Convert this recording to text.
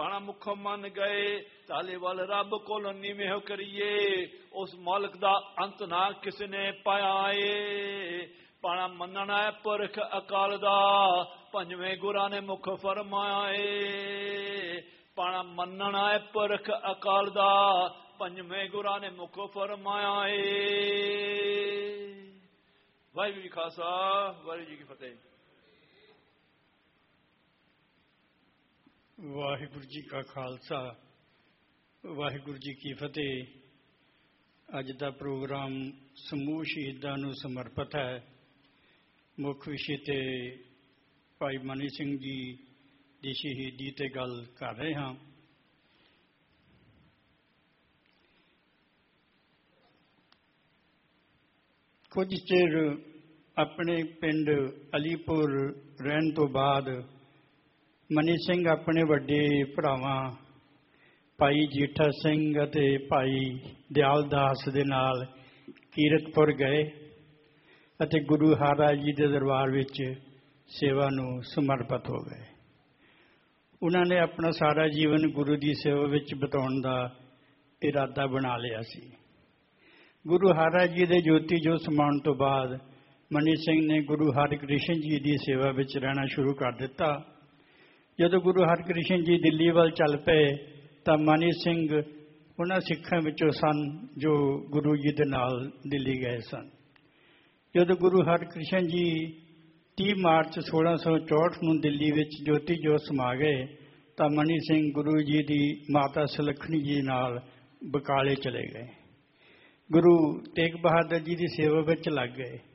ਭਾਣਾ ਮੁਖ ਮੰਨ ਗਏ। ਤਾਲੇ ਵੱਲ ਰੱਬ ਕੋਲ ਨੀਵੇਂ ਕਰੀਏ, ਉਸ ਮਾਲਕ ਦਾ ਅੰਤ ਨਾ ਕਿਸੇ ਨੇ ਪਾਇਆ ਏ। ਭਾਣਾ ਮੰਨਣਾ ਹੈ ਪੁਰਖ ਅਕਾਲ ਦਾ, ਪੰਜਵੇਂ ਗੁਰਾਂ ਨੇ ਮੁਖ ਫਰਮਾਇਆ ਏ। ਭਾਣਾ ਮੰਨਣਾ ਹੈ ਪੁਰਖ ਅਕਾਲ ਦਾ, ਪੰਜਵੇਂ ਗੁਰਾਂ ਨੇ ਮੁਖ ਫਰਮਾਇਆ ਏ। ਵਾਹਿਗੁਰੂ ਜੀ ਖਾਲਸਾ, ਵਾਹਿਗੁਰੂ ਜੀ ਕੀ ਫਤਿਹ। ਵਾਹਿਗੁਰੂ ਜੀ ਕਾ ਖਾਲਸਾ, ਵਾਹਿਗੁਰੂ ਜੀ ਕੀ ਫਤਿਹ। ਅੱਜ ਦਾ ਪ੍ਰੋਗਰਾਮ ਸਮੂਹ ਸ਼ਹੀਦਾਂ ਨੂੰ ਸਮਰਪਿਤ ਹੈ। ਮੁੱਖ ਵਿਸ਼ੇ 'ਤੇ ਭਾਈ ਮਨੀ ਸਿੰਘ ਜੀ ਦੀ ਸ਼ਹੀਦੀ 'ਤੇ ਗੱਲ ਕਰ ਰਹੇ ਹਾਂ। ਕੁਝ ਚਿਰ ਆਪਣੇ ਪਿੰਡ ਅਲੀਪੁਰ ਰਹਿਣ ਤੋਂ ਬਾਅਦ ਮਨੀ ਸਿੰਘ ਆਪਣੇ ਵੱਡੇ ਭਰਾਵਾਂ ਭਾਈ ਜੀਠਾ ਸਿੰਘ ਅਤੇ ਭਾਈ ਦਿਆਲ ਦਾਸ ਦੇ ਨਾਲ ਕੀਰਤਪੁਰ ਗਏ ਅਤੇ ਗੁਰੂ ਹਰਰਾਏ ਜੀ ਦੇ ਦਰਬਾਰ ਵਿੱਚ ਸੇਵਾ ਨੂੰ ਸਮਰਪਿਤ ਹੋ ਗਏ। ਉਹਨਾਂ ਨੇ ਆਪਣਾ ਸਾਰਾ ਜੀਵਨ ਗੁਰੂ ਦੀ ਸੇਵਾ ਵਿੱਚ ਬਿਤਾਉਣ ਦਾ ਇਰਾਦਾ ਬਣਾ ਲਿਆ ਸੀ। ਗੁਰੂ ਹਰਰਾਏ ਜੀ ਦੇ ਜੋਤੀ ਜੋਤ ਸਮਾਉਣ ਤੋਂ ਬਾਅਦ ਮਨੀ ਸਿੰਘ ਨੇ ਗੁਰੂ ਹਰਿਕ੍ਰਿਸ਼ਨ ਜੀ ਦੀ ਸੇਵਾ ਵਿੱਚ ਰਹਿਣਾ ਸ਼ੁਰੂ ਕਰ ਦਿੱਤਾ। ਜਦੋਂ ਗੁਰੂ ਹਰਿਕ੍ਰਿਸ਼ਨ ਜੀ ਦਿੱਲੀ ਵੱਲ ਚੱਲ ਪਏ ਤਾਂ ਮਨੀ ਸਿੰਘ ਉਹਨਾਂ ਸਿੱਖਾਂ ਵਿੱਚੋਂ ਸਨ ਜੋ ਗੁਰੂ ਜੀ ਦੇ ਨਾਲ ਦਿੱਲੀ ਗਏ ਸਨ। ਜਦੋਂ ਗੁਰੂ ਹਰਿਕ੍ਰਿਸ਼ਨ ਜੀ 30 ਮਾਰਚ 1664 ਨੂੰ ਦਿੱਲੀ ਵਿੱਚ ਜੋਤੀ ਜੋਤ ਸਮਾ ਗਏ ਤਾਂ ਮਨੀ ਸਿੰਘ ਗੁਰੂ ਜੀ ਦੀ ਮਾਤਾ ਸੁਲੱਖਣੀ ਜੀ ਨਾਲ ਬਕਾਲੇ ਚਲੇ ਗਏ। ਗੁਰੂ ਤੇਗ ਬਹਾਦਰ ਜੀ ਦੀ ਸੇਵਾ ਵਿੱਚ ਲੱਗ ਗਏ।